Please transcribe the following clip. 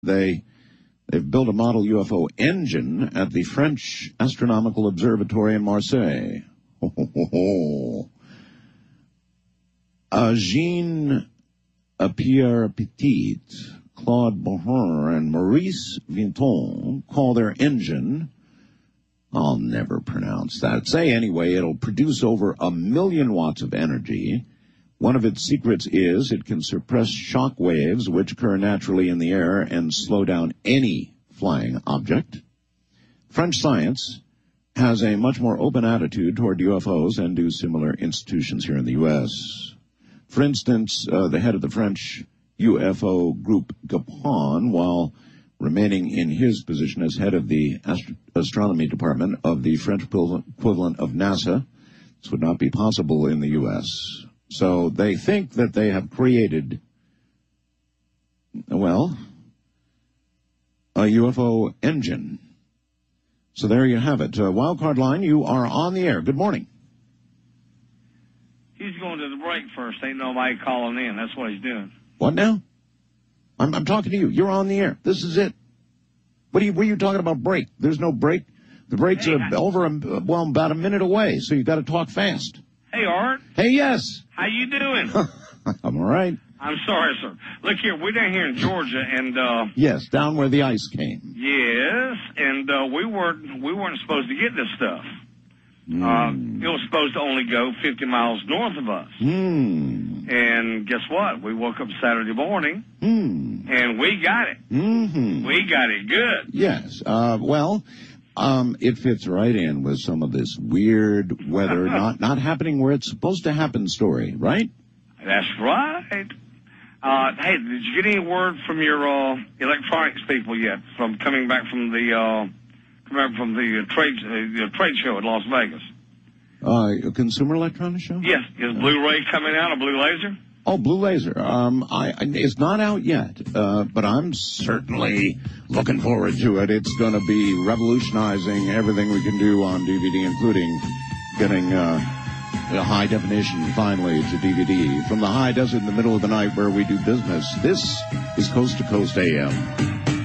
They've built a model UFO engine at the French Astronomical Observatory in Marseille. Jean Pierre Petit, Claude Bohur, and Maurice Vinton call their engine, I'll never pronounce that. Say anyway, it'll produce over 1 million watts of energy. One of its secrets is it can suppress shock waves which occur naturally in the air and slow down any flying object. French science has a much more open attitude toward UFOs and do similar institutions here in the U.S. For instance, the head of the French UFO group, Gapon, while remaining in his position as head of the astronomy department of the French equivalent of NASA, this would not be possible in the U.S. So they think that they have created, well, a UFO engine. So there you have it. Wildcard line, you are on the air. Good morning. He's going to the break first. Ain't nobody calling in. That's what he's doing. What now? I'm talking to you. You're on the air. This is it. What are you talking about break? There's no break. The breaks are over, about a minute away, so you got to talk fast. Hey, Art. Hey, yes. How you doing? I'm all right. I'm sorry, sir. Look here, we're down here in Georgia, and yes, down where the ice came. Yes, and we weren't supposed to get this stuff. It was supposed to only go 50 miles north of us. And guess what? We woke up Saturday morning, and we got it. We got it good. Yes. It fits right in with some of this weird weather not happening where it's supposed to happen story, right? That's right. Hey, did you get any word from your electronics people yet? From coming back from the trade show at Las Vegas? A Consumer Electronics Show? Yes. Is Blu-ray coming out, a Blue Laser? Oh, Blue Laser. It's not out yet, but I'm certainly looking forward to it. It's going to be revolutionizing everything we can do on DVD, including getting a high definition finally to DVD from the high desert in the middle of the night where we do business. This is Coast to Coast AM.